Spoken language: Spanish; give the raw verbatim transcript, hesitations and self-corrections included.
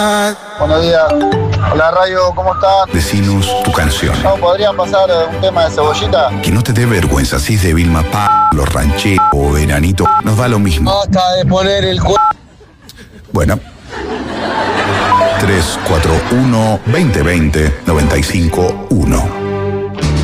Buenos días. Hola, Radio, ¿cómo están? Decinos tu canción. ¿No podrían pasar un tema de Cebollita? Que no te dé vergüenza, si es de Vilma P, Los Rancheros o Veranito, nos da lo mismo. Basta de poner el cu... Bueno. tres cuatro uno, dos cero dos cero, nueve cinco uno.